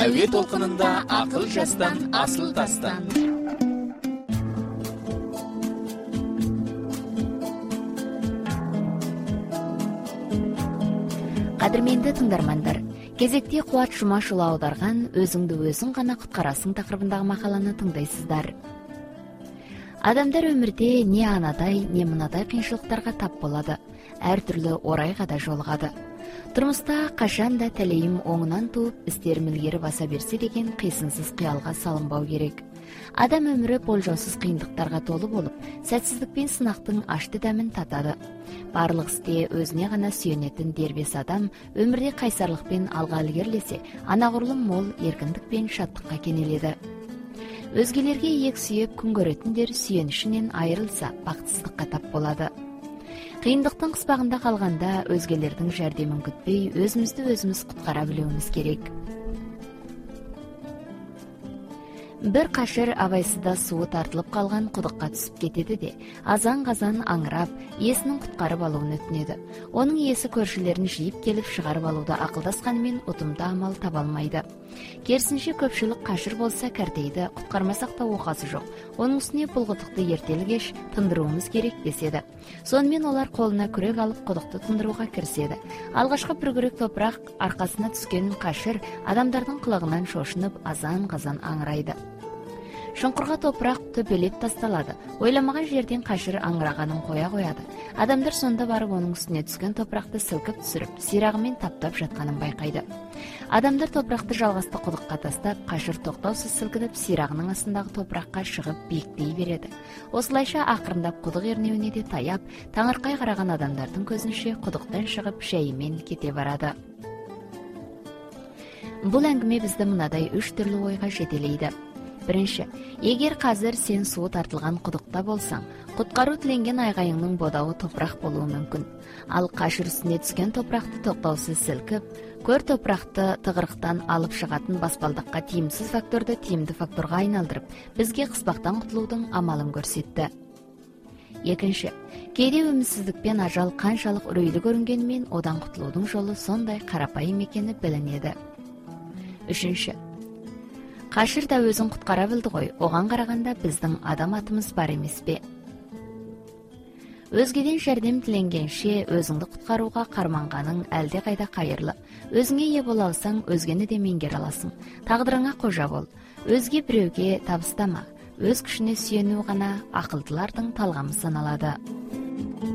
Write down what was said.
Әуе толқынында ақыл жастан, асыл тастан. Қадірменді тыңдармандар, кезекте Қуат Жұмашұлы аударған «Өзіңді өзің ғана құтқарасың» тақырыбындағы мақаланы тыңдайсыздар. Адамдар өмірде не анадай, не мынадай қиыншылықтарға тап болады, әртүрлі орайға да жолығады. Тұрмыста қашан да тәлейім оңынан туып, істерім ілгері баса берсе деген қисынсыз қиялға салынбау керек. Адам өмірі болжаусыз қиындықтарға толы болып, сәтсіздік пен сынақтың ашты дәмін татады. Барлық істе өзіне ғана сүйенетін дербес адам өмірде қайсарлықпен алға ілгерлесе, анағұрлым мол еркіндік пен шаттыққа кенеледі. Өзгелерге иек сүйеп күн көретіндер сүйенішінен айырылса, бақытсыздыққа тап болады. Қиындықтың қыспағында қалғанда өзгелердің жәрдемін күтпей, өзімізді өзіміз құтқара білуіміз керек. Бір қашыр абайсызда суы тартылып қалған құдыққа түсіп кетеді де, азан-қазан аңырап, иесінің құтқарып алуын өтінеді. Оның иесі көршілерін жиып келіп шығарып алуды ақылдасқанымен ұтымды амал таба алмайды. Керісінше көпшілік қашыр болса кәртейді, құтқармасақ та оқасы жоқ. Оның үстіне бұл құдықты ертелі-кеш тындыруымыз керек деседі. Сонымен олар қолына күрек алып құдықты тындыруға кіріседі. Алғашқы бір күрек топырақ арқасына түскен қашыр адамдардың қылығынан шошынып, азан-қазан аңырайды. Шұңқырға топырақ төпелеп тасталады. Ойламаған жерден қашыр аңырағанын қоя қояды. Адамдар сонда барып оның үстіне түскен топырақты сілкіп түсіріп, сирағымен таптап жатқанын байқайды. Адамдар топырақты жалғасты құдыққа тастап, қашыр тоқтаусыз сілкініп, сирағының астындағы топыраққа шығып биіктей береді. Осылайша ақырындап құдық ернеуіне де таяп, таңырқай қараған адамдардың көзінше құдықтан шығып шәйімен кете барады. Бұл әңгіме бізді мынадай 3 түрлі ойға жетелейді. Бірінші, егер қазір сен суы тартылған құдықта болсаң, құтқару тіленген айғайыңның бодауы топырақ болуы мүмкін. Ал қашыр үстіне түскен топырақты тоқтаусыз сілкіп, көр топырақты тығырықтан алып шығатын баспалдаққа тиімсіз факторды тиімді факторға айналдырып, бізге қыспақтан құтылудың амалын көрсетті. Екінші, кейде үмітсіздікпен ажал қаншалық үрейлі көрінгенмен, одан құтылудың жолы сондай қарапайым екені білінеді. Үшінші, қашыр да өзін құтқара білді ғой, оған қарағанда біздің адам атымыз бар емес пе? Өзгеден жәрдем тіленгенше өзіңді құтқаруға қарманғаның әлде қайда қайырлы. Өзіңе ие бола алсаң, өзгені де меңгере аласың. Тағдырыңа қожа бол. Өзге біреуге табыстама. Өз күшіне сүйену ғана ақылдылардың талғамы саналады.